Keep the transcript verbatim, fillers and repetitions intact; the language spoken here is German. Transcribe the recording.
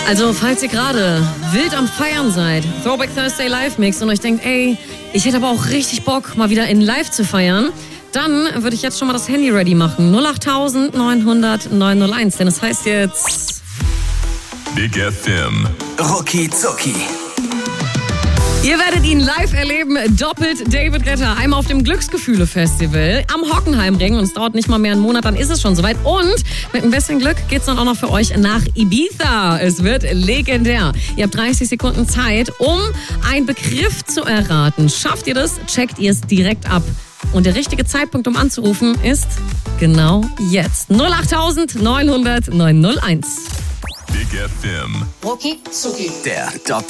Also, falls ihr gerade wild am Feiern seid, Throwback Thursday Live Mix und euch denkt, ey, ich hätte aber auch richtig Bock, mal wieder in Live zu feiern, dann würde ich jetzt schon mal das Handy ready machen. null acht neun null null neun null eins, denn das heißt jetzt... Big F M. Rucki Zucki. Ihr werdet ihn live erleben, doppelt David Guetta, einmal auf dem Glücksgefühle-Festival am Hockenheimring und es dauert nicht mal mehr einen Monat, dann ist es schon soweit und mit ein bisschen Glück geht's dann auch noch für euch nach Ibiza. Es wird legendär. Ihr habt dreißig Sekunden Zeit, um einen Begriff zu erraten. Schafft ihr das, checkt ihr es direkt ab. Und der richtige Zeitpunkt, um anzurufen, ist genau jetzt. null acht neun null null neun null eins. Big F M. Rucki Zucki. Der Doppel